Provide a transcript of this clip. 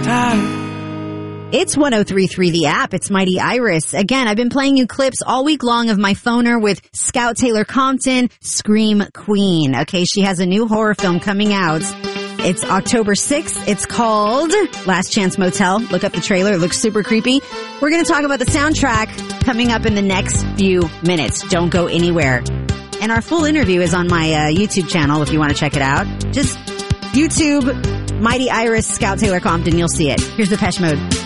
It's 103.3 The App. It's Mighty Iris. Again, I've been playing you clips all week long of my phoner with Scout Taylor Compton, Scream Queen. Okay, she has a new horror film coming out. It's October 6th. It's called Last Chance Motel. Look up the trailer. It looks super creepy. We're going to talk about the soundtrack coming up in the next few minutes. Don't go anywhere. And our full interview is on my YouTube channel if you want to check it out. Just YouTube Mighty Iris, Scout Taylor Compton. You'll see it. Here's Depeche Mode.